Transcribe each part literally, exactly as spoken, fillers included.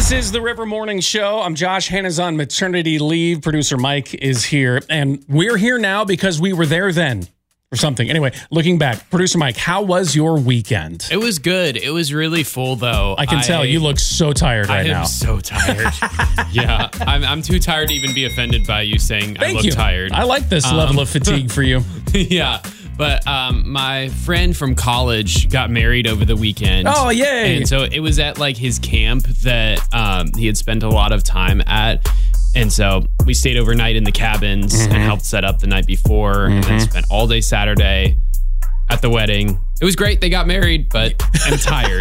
This is the River Morning Show. I'm Josh. Hannah's on maternity leave. Producer Mike is here. And we're here now because we were there then or something. Anyway, looking back, Producer Mike, how was your weekend? It was good. It was really full, though. I can I, tell you look so tired right now. I am now. so tired. yeah, I'm, I'm too tired to even be offended by you saying Thank I look you. tired. I like this um, level of fatigue for you. Yeah. But um, my friend from college got married over the weekend. Oh, yay. And so it was at like his camp that um, he had spent a lot of time at. And so we stayed overnight in the cabins mm-hmm. and helped set up the night before mm-hmm. and then spent all day Saturday at the wedding. It was great. They got married, but I'm tired.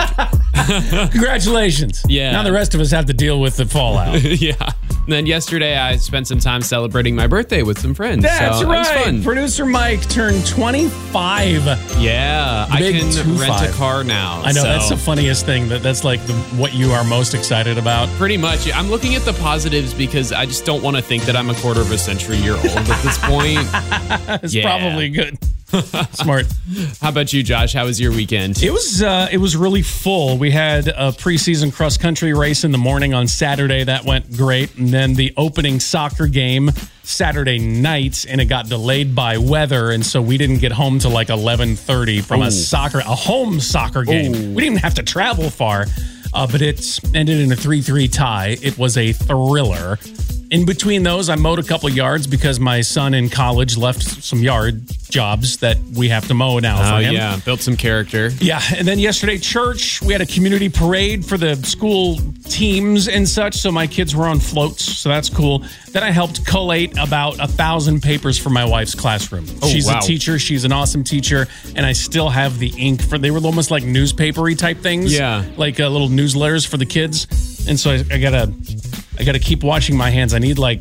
Congratulations. Yeah. Now the rest of us have to deal with the fallout. Yeah. And then yesterday I spent some time celebrating my birthday with some friends. That's so right. It was fun. Producer Mike turned twenty-five. Yeah. Big I can two rent five. a car now. I know. So. That's the funniest thing. That That's like the, what you are most excited about. Pretty much. I'm looking at the positives because I just don't want to think that I'm a quarter of a century year old at this point. It's yeah. probably good. Smart. How about you, Josh? How was your weekend? It was uh, it was really full. We had a preseason cross country race in the morning on Saturday. That went great. And then the opening soccer game Saturday night, and it got delayed by weather. And so we didn't get home till like eleven thirty from Ooh. a soccer, a home soccer game. Ooh. We didn't even have to travel far, uh, but it ended in a three three tie. It was a thriller. In between those, I mowed a couple yards because my son in college left some yard jobs that we have to mow now oh, for him. Yeah, built some character. Yeah, and then yesterday, church, we had a community parade for the school teams and such, so my kids were on floats, so that's cool. Then I helped collate about a thousand papers for my wife's classroom. Oh, she's wow. a teacher. She's an awesome teacher, and I still have the ink for, they were almost like newspapery type things. Yeah. Like uh, little newsletters for the kids, and so I, I gotta... I got to keep washing my hands. I need like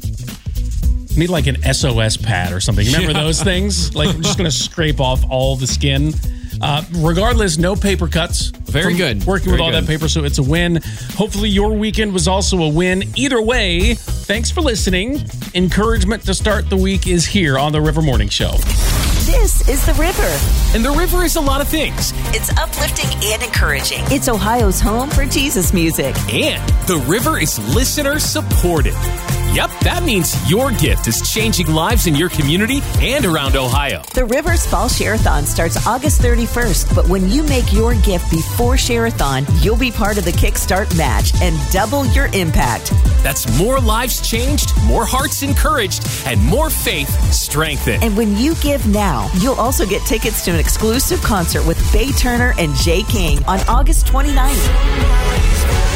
I need like an S O S pad or something. Remember yeah. those things? Like I'm just going to scrape off all the skin. Uh, regardless, no paper cuts. Very good. Working Very with all good. that paper, so it's a win. Hopefully your weekend was also a win. Either way, thanks for listening. Encouragement to start the week is here on the River Morning Show. This is The River. And The River is a lot of things. It's uplifting and encouraging. It's Ohio's home for Jesus music. And The River is listener supported. Yep, that means your gift is changing lives in your community and around Ohio. The River's Fall Share-a-thon starts August thirty-first, but when you make your gift before Share-a-thon, you'll be part of the Kickstart match and double your impact. That's more lives changed, more hearts encouraged, and more faith strengthened. And when you give now, you'll also get tickets to an exclusive concert with Faye Turner and Jay King on August twenty-ninth.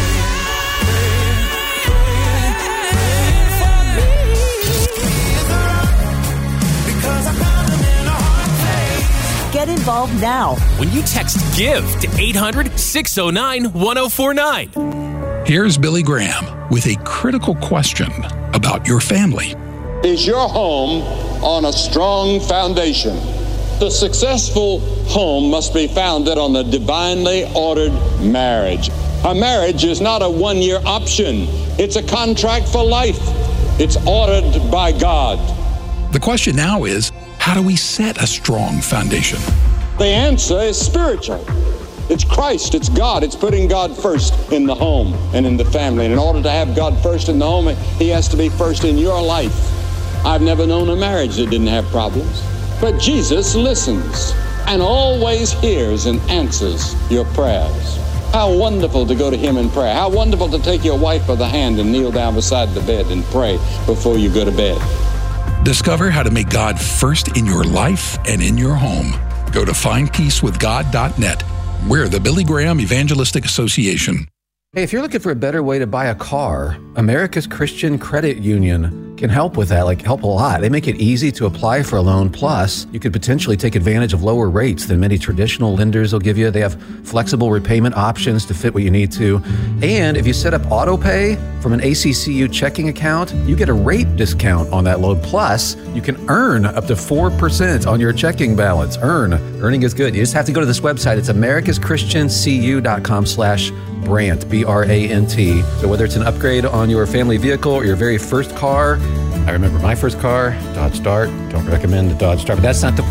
Get involved now when you text GIVE to eight hundred, six oh nine, one oh four nine. Here's Billy Graham with a critical question about your family. Is your home on a strong foundation? The successful home must be founded on a divinely ordered marriage. A marriage is not a one-year option. It's a contract for life. It's ordered by God. The question now is, how do we set a strong foundation? The answer is spiritual. It's Christ, it's God, it's putting God first in the home and in the family. And in order to have God first in the home, He has to be first in your life. I've never known a marriage that didn't have problems. But Jesus listens and always hears and answers your prayers. How wonderful to go to Him in prayer. How wonderful to take your wife by the hand and kneel down beside the bed and pray before you go to bed. Discover how to make God first in your life and in your home. Go to find peace with god dot net. We're the Billy Graham Evangelistic Association. Hey, if you're looking for a better way to buy a car, America's Christian Credit Union can help with that, like help a lot. They make it easy to apply for a loan. Plus, you could potentially take advantage of lower rates than many traditional lenders will give you. They have flexible repayment options to fit what you need to. And if you set up auto pay from an A C C U checking account, you get a rate discount on that loan. Plus, you can earn up to four percent on your checking balance. Earn. Earning is good. You just have to go to this website. It's americas christian c u dot com slash Brant, B R A N T. So whether it's an upgrade on your family vehicle or your very first car, I remember my first car, Dodge Dart. Don't recommend the Dodge Dart, but that's not the